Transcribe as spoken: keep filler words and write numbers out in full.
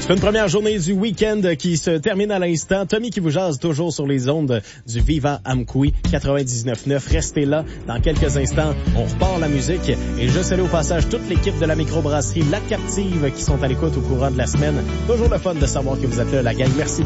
C'est une première journée du week-end qui se termine à l'instant. Tommy qui vous jase toujours sur les ondes du Vivant Amkoui quatre-vingt-dix-neuf neuf. Restez là. Dans quelques instants, on repart la musique. Et je salue au passage toute l'équipe de la microbrasserie La Captive qui sont à l'écoute au courant de la semaine. Toujours le fun de savoir que vous êtes là, la gang. Merci.